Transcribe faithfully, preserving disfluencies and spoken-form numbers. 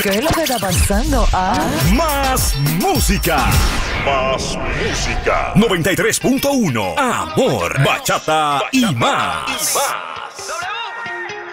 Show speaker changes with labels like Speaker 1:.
Speaker 1: ¿Qué es lo que está pasando? Ah.
Speaker 2: Más música. Más música. noventa y tres punto uno. Amor, bachata y más.